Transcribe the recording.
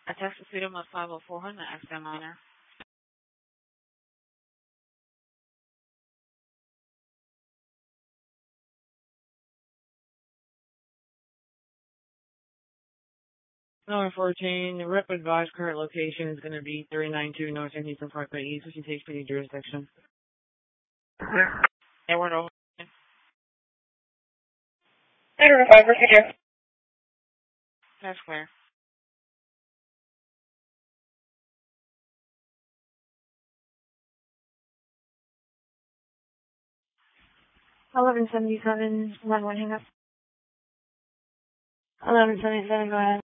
A Texas Freedom of 504 Honda Accent Minor. Number 14, the rep advised current location is going to be 392 North Houston Parkway East, which is HPD jurisdiction. Edward over. Edward over here. That's clear. $11.77, 1 hang up. $11.77, go ahead.